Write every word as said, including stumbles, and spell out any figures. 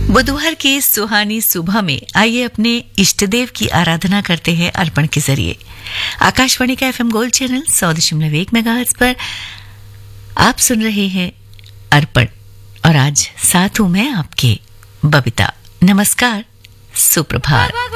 बुधवार की सुहानी सुबह में आइए अपने इष्ट देव की आराधना करते हैं अर्पण के जरिए। आकाशवाणी का एफएम गोल्ड चैनल सौ दशमलव एक मेगाहर्ट्ज पर आप सुन रहे हैं अर्पण और आज साथ हूं मैं आपके बबीता। नमस्कार, सुप्रभात।